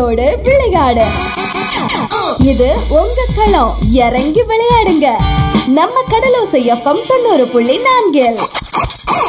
கடலோடு விளையாடு. இது உங்க களம், இறங்கி விளையாடுங்க. நம்ம கடலோசை FM 90.4.